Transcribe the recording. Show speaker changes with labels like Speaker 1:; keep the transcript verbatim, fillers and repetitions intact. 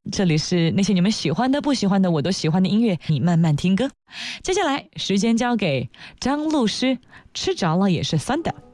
Speaker 1: 这里是那些你们喜欢的不喜欢的我都喜欢的音乐，你慢慢听歌。接下来时间交给张露诗，吃着了也是酸的。